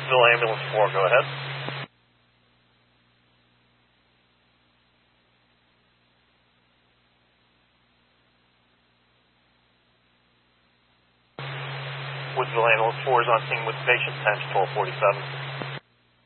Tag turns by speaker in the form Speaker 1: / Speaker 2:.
Speaker 1: Woodsville Ambulance 4, go ahead. Woodsville Ambulance 4 is on scene with patient, 10-1247.